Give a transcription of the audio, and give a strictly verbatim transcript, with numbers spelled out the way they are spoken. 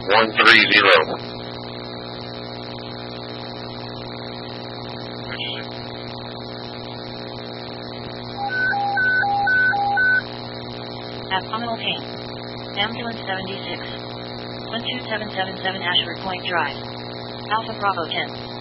one three zero. Abdominal pain. Ambulance seventy-six. one two seven seven seven Ashford Point Drive. Alpha Bravo ten.